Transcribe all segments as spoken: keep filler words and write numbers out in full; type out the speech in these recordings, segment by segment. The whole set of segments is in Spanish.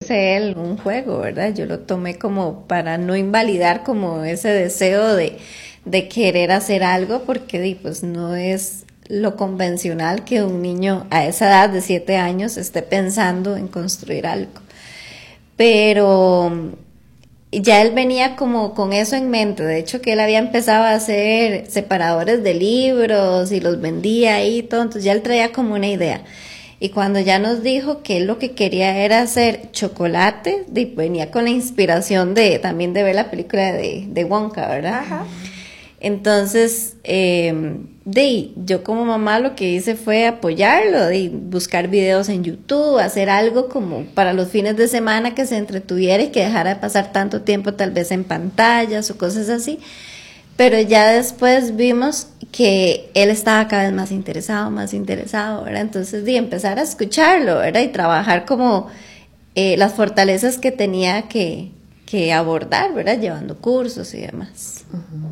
dice él, un juego, ¿verdad? Yo lo tomé como para no invalidar como ese deseo de, de querer hacer algo, porque pues no es lo convencional que un niño a esa edad de siete años esté pensando en construir algo. Pero ya él venía como con eso en mente, de hecho que él había empezado a hacer separadores de libros y los vendía ahí y todo, entonces ya él traía como una idea. Y cuando ya nos dijo que él lo que quería era hacer chocolate, venía con la inspiración de también de ver la película de, de Wonka, ¿verdad? Ajá. Entonces, eh, de, yo como mamá lo que hice fue apoyarlo, de buscar videos en YouTube, hacer algo como para los fines de semana que se entretuviera y que dejara de pasar tanto tiempo tal vez en pantallas o cosas así. Pero ya después vimos que él estaba cada vez más interesado, más interesado, ¿verdad? Entonces, de empezar a escucharlo, ¿verdad? Y trabajar como eh, las fortalezas que tenía que, que abordar, ¿verdad? Llevando cursos y demás. Uh-huh.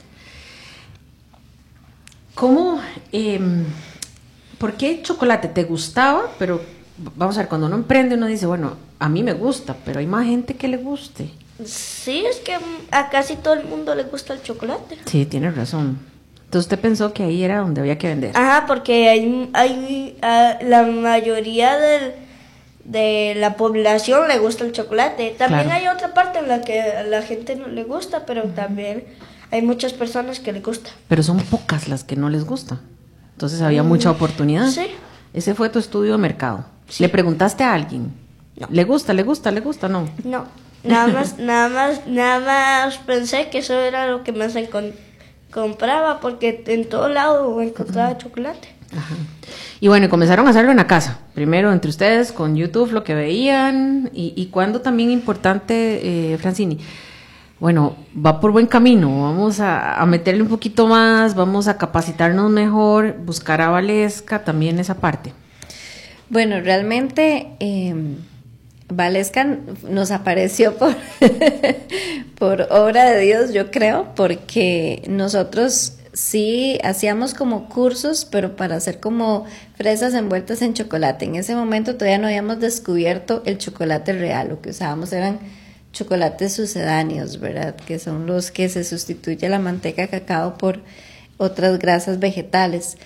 ¿Cómo, eh, por qué chocolate te gustaba? Pero vamos a ver, cuando uno emprende uno dice, bueno, a mí me gusta, pero hay más gente que le guste. Sí, es que a casi todo el mundo le gusta el chocolate. Sí, tienes razón. Entonces usted pensó que ahí era donde había que vender. Ajá, porque hay, hay uh, la mayoría del, de la población le gusta el chocolate. También claro. Hay otra parte en la que a la gente no le gusta, pero uh-huh. También hay muchas personas que le gusta. Pero son pocas las que no les gusta. Entonces había mm, mucha oportunidad. Sí. Ese fue tu estudio de mercado. Sí. ¿Le preguntaste a alguien? No. ¿Le gusta, le gusta, le gusta? No. No. Nada más, nada más, nada más pensé que eso era lo que más encon- compraba, porque en todo lado encontraba uh-huh. chocolate. Ajá. Y bueno, comenzaron a hacerlo en la casa. Primero entre ustedes, con YouTube, lo que veían. Y, y cuando también importante, eh, Francini, bueno, va por buen camino, vamos a, a meterle un poquito más, vamos a capacitarnos mejor, buscar a Valesca, también esa parte. Bueno, realmente eh, Valesca nos apareció por, por obra de Dios, yo creo, porque nosotros sí hacíamos como cursos, pero para hacer como fresas envueltas en chocolate. En ese momento todavía no habíamos descubierto el chocolate real, lo que usábamos eran chocolates sucedáneos, ¿verdad? Que son los que se sustituye la manteca de cacao por otras grasas vegetales.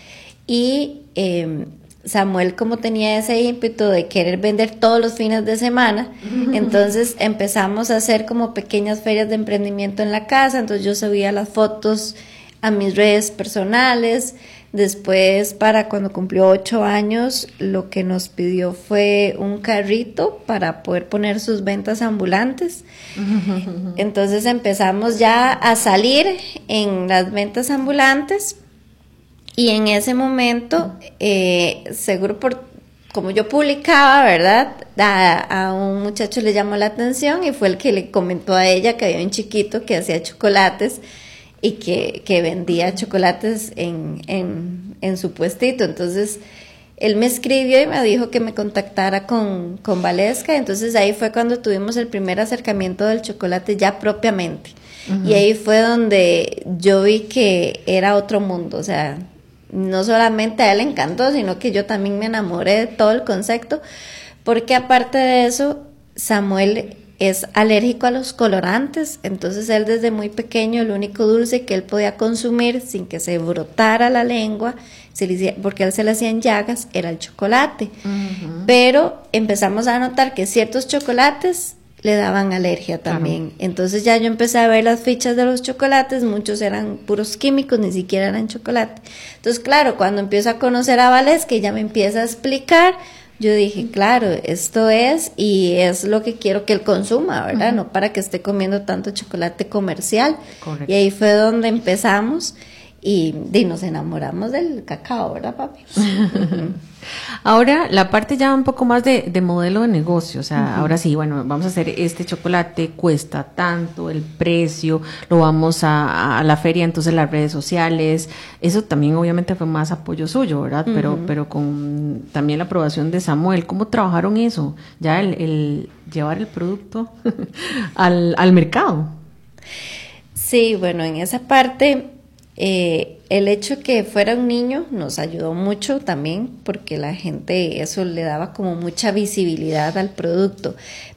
Y eh, Samuel, como tenía ese ímpetu de querer vender todos los fines de semana, entonces empezamos a hacer como pequeñas ferias de emprendimiento en la casa. Entonces yo subía las fotos a mis redes personales. Después, para cuando cumplió ocho años, lo que nos pidió fue un carrito para poder poner sus ventas ambulantes. Entonces empezamos ya a salir en las ventas ambulantes, y en ese momento, eh, seguro por como yo publicaba, ¿verdad? A, a un muchacho le llamó la atención y fue el que le comentó a ella que había un chiquito que hacía chocolates y que, que vendía chocolates en, en, en su puestito. Entonces él me escribió y me dijo que me contactara con, con Valesca. Entonces ahí fue cuando tuvimos el primer acercamiento del chocolate ya propiamente. Uh-huh. Y ahí fue donde yo vi que era otro mundo. O sea, no solamente a él le encantó, sino que yo también me enamoré de todo el concepto, porque aparte de eso, Samuel es alérgico a los colorantes. Entonces él desde muy pequeño el único dulce que él podía consumir sin que se brotara la lengua, se le hacía, porque a él se le hacían llagas, era el chocolate. Uh-huh. Pero empezamos a notar que ciertos chocolates le daban alergia también. Uh-huh. Entonces ya yo empecé a ver las fichas de los chocolates, muchos eran puros químicos, ni siquiera eran chocolate. Entonces claro, cuando empiezo a conocer a Valesca, que ella me empieza a explicar, yo dije, claro, esto es, y es lo que quiero que él consuma, ¿verdad? Uh-huh. No para que esté comiendo tanto chocolate comercial. Correcto. Y ahí fue donde empezamos y, y nos enamoramos del cacao, ¿verdad, papi? Uh-huh. Ahora, la parte ya un poco más de, de modelo de negocio, o sea, uh-huh. ahora sí, bueno, vamos a hacer este chocolate, cuesta tanto, el precio, lo vamos a, a la feria, entonces las redes sociales, eso también obviamente fue más apoyo suyo, ¿verdad? Uh-huh. Pero, pero con también la aprobación de Samuel, ¿cómo trabajaron eso? Ya el, el llevar el producto al, al mercado. Sí, bueno, en esa parte, eh, el hecho que fuera un niño nos ayudó mucho también, porque la gente, eso le daba como mucha visibilidad al producto.